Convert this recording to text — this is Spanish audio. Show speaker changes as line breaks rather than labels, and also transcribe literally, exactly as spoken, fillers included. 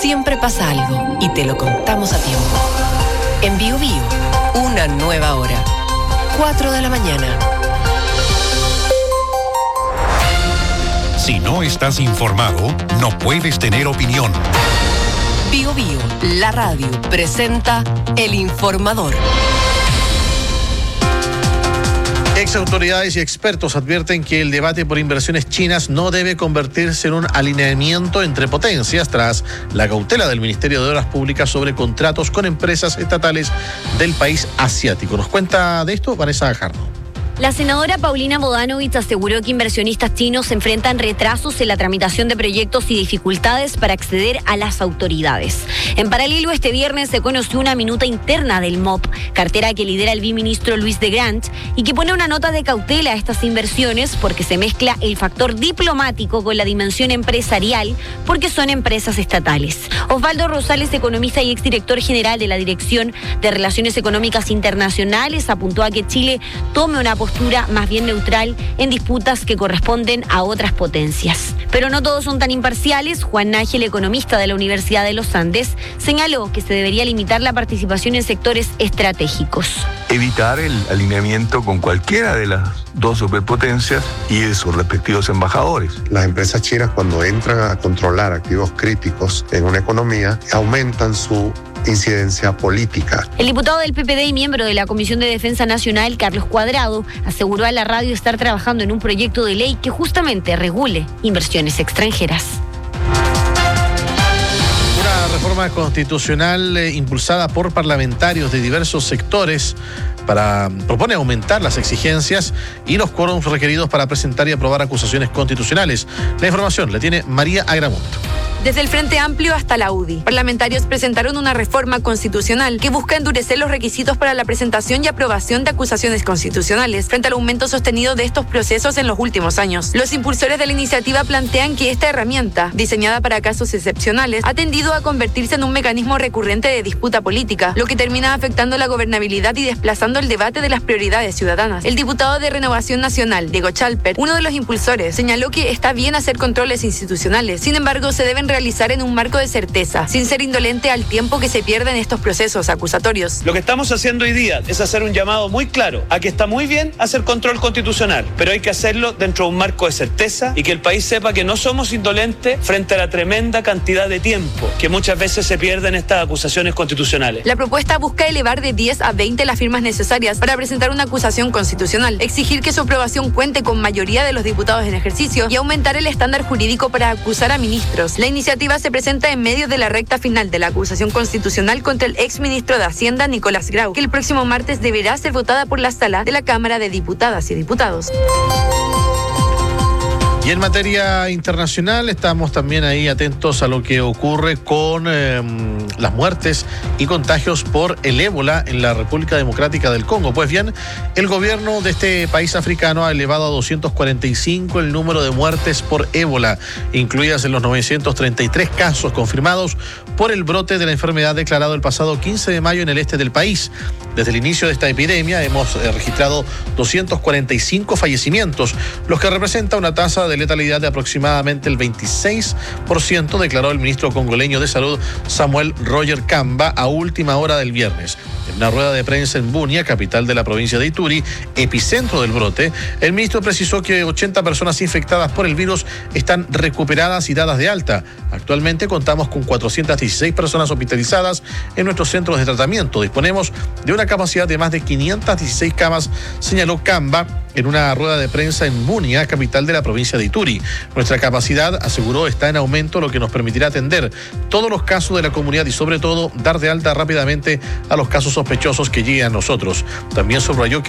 siempre pasa algo y te lo contamos a tiempo. En Bio Bio, una nueva hora. cuatro de la mañana.
Si no estás informado, no puedes tener opinión.
Bio Bio, la radio, presenta El Informador.
Ex autoridades y expertos advierten que el debate por inversiones chinas no debe convertirse en un alineamiento entre potencias tras la cautela del Ministerio de Obras Públicas sobre contratos con empresas estatales del país asiático. Nos cuenta de esto Vanessa Jarno.
La senadora Paulina Bodanovich aseguró que inversionistas chinos enfrentan retrasos en la tramitación de proyectos y dificultades para acceder a las autoridades. En paralelo, este viernes se conoció una minuta interna del M O P, cartera que lidera el viceministro Luis de Grant, y que pone una nota de cautela a estas inversiones porque se mezcla el factor diplomático con la dimensión empresarial, porque son empresas estatales. Osvaldo Rosales, economista y exdirector general de la Dirección de Relaciones Económicas Internacionales, apuntó a que Chile tome una postura más bien neutral en disputas que corresponden a otras potencias. Pero no todos son tan imparciales. Juan Nájel, economista de la Universidad de los Andes, señaló que se debería limitar la participación en sectores estratégicos.
Evitar el alineamiento con cualquiera de las dos superpotencias y de sus respectivos embajadores.
Las empresas chinas, cuando entran a controlar activos críticos en una economía, aumentan su incidencia política.
El diputado del P P D y miembro de la Comisión de Defensa Nacional, Carlos Cuadrado, aseguró a la radio estar trabajando en un proyecto de ley que justamente regule inversiones extranjeras.
Una reforma constitucional eh, impulsada por parlamentarios de diversos sectores para propone aumentar las exigencias y los quórums requeridos para presentar y aprobar acusaciones constitucionales. La información la tiene María Agramunt.
Desde el Frente Amplio hasta la U D I, parlamentarios presentaron una reforma constitucional que busca endurecer los requisitos para la presentación y aprobación de acusaciones constitucionales frente al aumento sostenido de estos procesos en los últimos años. Los impulsores de la iniciativa plantean que esta herramienta, diseñada para casos excepcionales, ha tendido a convertirse en un mecanismo recurrente de disputa política, lo que termina afectando la gobernabilidad y desplazando el debate de las prioridades ciudadanas. El diputado de Renovación Nacional, Diego Chalper, uno de los impulsores, señaló que está bien hacer controles institucionales, sin embargo se deben realizar en un marco de certeza, sin ser indolente al tiempo que se pierde en estos procesos acusatorios.
Lo que estamos haciendo hoy día es hacer un llamado muy claro a que está muy bien hacer control constitucional, pero hay que hacerlo dentro de un marco de certeza y que el país sepa que no somos indolentes frente a la tremenda cantidad de tiempo que muchas veces se pierde en estas acusaciones constitucionales.
La propuesta busca elevar de diez a veinte las firmas necesarias para presentar una acusación constitucional, exigir que su aprobación cuente con mayoría de los diputados en ejercicio y aumentar el estándar jurídico para acusar a ministros. La iniciativa se presenta en medio de la recta final de la acusación constitucional contra el exministro de Hacienda, Nicolás Grau, que el próximo martes deberá ser votada por la sala de la Cámara de Diputadas y Diputados.
Y en materia internacional estamos también ahí atentos a lo que ocurre con eh, las muertes y contagios por el ébola en la República Democrática del Congo. Pues bien, el gobierno de este país africano ha elevado a doscientos cuarenta y cinco el número de muertes por ébola, incluidas en los novecientos treinta y tres casos confirmados por el brote de la enfermedad declarado el pasado quince de mayo en el este del país. Desde el inicio de esta epidemia hemos eh, registrado doscientos cuarenta y cinco fallecimientos, los que representa una tasa de letalidad de aproximadamente el veintiséis por ciento, declaró el ministro congoleño de Salud Samuel Roger Kamba a última hora del viernes. En una rueda de prensa en Bunia, capital de la provincia de Ituri, epicentro del brote, el ministro precisó que ochenta personas infectadas por el virus están recuperadas y dadas de alta. Actualmente contamos con cuatrocientas dieciséis personas hospitalizadas en nuestros centros de tratamiento. Disponemos de una capacidad de más de quinientas dieciséis camas, señaló Kamba en una rueda de prensa en Bunia, capital de la provincia de Ituri. Nuestra capacidad, aseguró, está en aumento, lo que nos permitirá atender todos los casos de la comunidad y sobre todo dar de alta rápidamente a los casos sospechosos que lleguen a nosotros. También subrayó que